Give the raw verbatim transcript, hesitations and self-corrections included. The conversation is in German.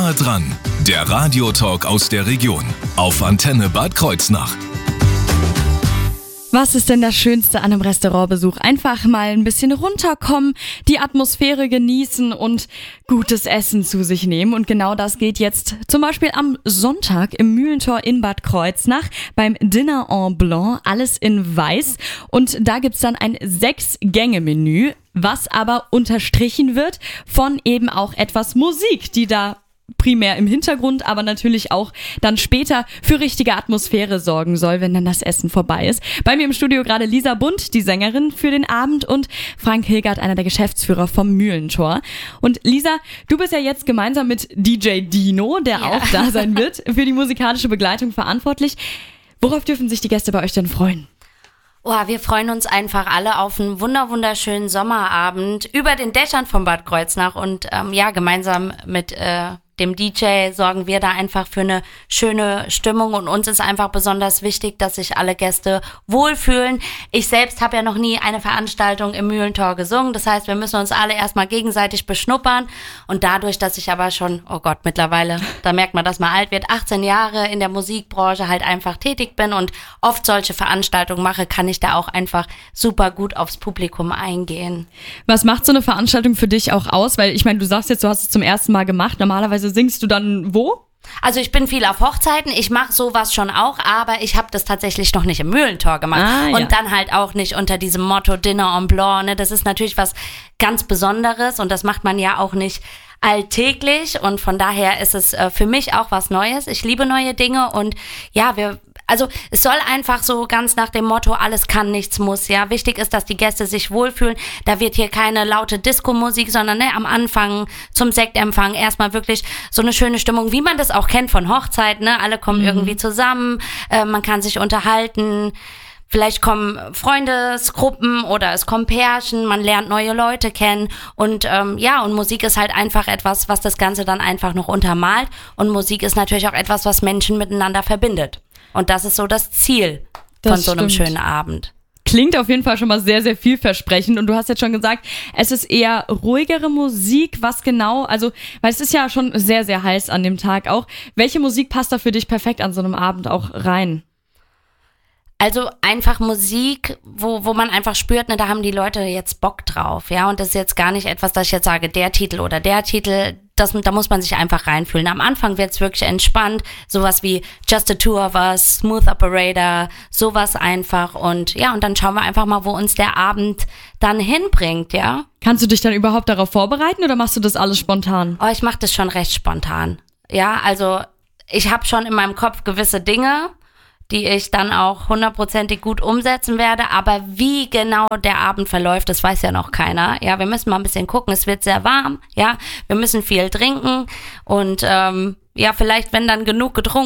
Nah dran, der Radiotalk aus der Region auf Antenne Bad Kreuznach. Was ist denn das Schönste an einem Restaurantbesuch? Einfach mal ein bisschen runterkommen, die Atmosphäre genießen und gutes Essen zu sich nehmen. Und genau das geht jetzt zum Beispiel am Sonntag im Mühlentor in Bad Kreuznach beim Dinner en Blanc, alles in weiß. Und da gibt's dann ein Sechs-Gänge-Menü, was aber unterstrichen wird von eben auch etwas Musik, die da primär im Hintergrund, aber natürlich auch dann später für richtige Atmosphäre sorgen soll, wenn dann das Essen vorbei ist. Bei mir im Studio gerade Lisa Bund, die Sängerin für den Abend, und Frank Hilgert, einer der Geschäftsführer vom Mühlentor. Und Lisa, du bist ja jetzt gemeinsam mit D J Dino, der ja auch da sein wird, für die musikalische Begleitung verantwortlich. Worauf dürfen sich die Gäste bei euch denn freuen? Oh, wir freuen uns einfach alle auf einen wunder wunderschönen Sommerabend über den Dächern von Bad Kreuznach und ähm, ja, gemeinsam mit äh, dem D J sorgen wir da einfach für eine schöne Stimmung, und uns ist einfach besonders wichtig, dass sich alle Gäste wohlfühlen. Ich selbst habe ja noch nie eine Veranstaltung im Mühlentor gesungen, das heißt, wir müssen uns alle erstmal gegenseitig beschnuppern, und dadurch, dass ich aber schon, oh Gott, mittlerweile, da merkt man, dass man alt wird, achtzehn Jahre in der Musikbranche halt einfach tätig bin und oft solche Veranstaltungen mache, kann ich da auch einfach super gut aufs Publikum eingehen. Was macht so eine Veranstaltung für dich auch aus? Weil ich meine, du sagst jetzt, du hast es zum ersten Mal gemacht, normalerweise singst du dann wo? Also ich bin viel auf Hochzeiten, ich mache sowas schon auch, aber ich habe das tatsächlich noch nicht im Mühlentor gemacht. Ah, ja. Und dann halt auch nicht unter diesem Motto Dinner en Blanc. Ne? Das ist natürlich was ganz Besonderes, und das macht man ja auch nicht alltäglich, und von daher ist es äh, für mich auch was Neues. Ich liebe neue Dinge, und ja, wir Also es soll einfach so ganz nach dem Motto, alles kann, nichts muss. Ja, wichtig ist, dass die Gäste sich wohlfühlen. Da wird hier keine laute Disco-Musik, sondern ne, am Anfang zum Sektempfang erstmal wirklich so eine schöne Stimmung, wie man das auch kennt von Hochzeiten. Ne? Alle kommen mhm. irgendwie zusammen, äh, man kann sich unterhalten. Vielleicht kommen Freundesgruppen oder es kommen Pärchen, man lernt neue Leute kennen, und ähm, ja, und Musik ist halt einfach etwas, was das Ganze dann einfach noch untermalt, und Musik ist natürlich auch etwas, was Menschen miteinander verbindet. Und das ist so das Ziel das von so einem stimmt. schönen Abend. Klingt auf jeden Fall schon mal sehr, sehr vielversprechend. Und du hast jetzt schon gesagt, es ist eher ruhigere Musik. Was genau? Also, weil es ist ja schon sehr, sehr heiß an dem Tag auch. Welche Musik passt da für dich perfekt an so einem Abend auch rein? Also einfach Musik, wo wo man einfach spürt, ne, da haben die Leute jetzt Bock drauf, ja, und das ist jetzt gar nicht etwas, dass ich jetzt sage, der Titel oder der Titel, das, da muss man sich einfach reinfühlen. Am Anfang wird's wirklich entspannt, sowas wie Just the Two of Us, Smooth Operator, sowas einfach, und ja, und dann schauen wir einfach mal, wo uns der Abend dann hinbringt, ja. Kannst du dich dann überhaupt darauf vorbereiten, oder machst du das alles spontan? Oh, ich mache das schon recht spontan, ja, also ich habe schon in meinem Kopf gewisse Dinge, die ich dann auch hundertprozentig gut umsetzen werde, aber wie genau der Abend verläuft, das weiß ja noch keiner. Ja, wir müssen mal ein bisschen gucken, es wird sehr warm, ja, wir müssen viel trinken, und ähm, ja, vielleicht, wenn dann genug getrunken